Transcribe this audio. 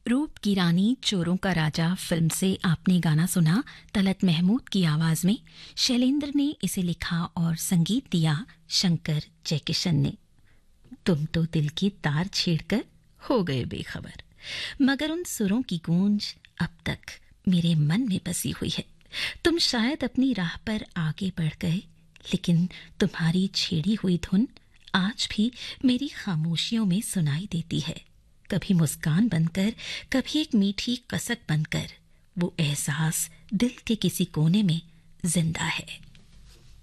रूप की रानी चोरों का राजा फिल्म से आपने गाना सुना तलत महमूद की आवाज में। शैलेंद्र ने इसे लिखा और संगीत दिया शंकर जयकिशन ने। तुम तो दिल की तार छेड़कर हो गए बेखबर, मगर उन सुरों की गूंज अब तक मेरे मन में बसी हुई है। तुम शायद अपनी राह पर आगे बढ़ गए, लेकिन तुम्हारी छेड़ी हुई धुन आज भी मेरी खामोशियों में सुनाई देती है। कभी मुस्कान बनकर, कभी एक मीठी कसक बनकर, वो एहसास दिल के किसी कोने में जिंदा है।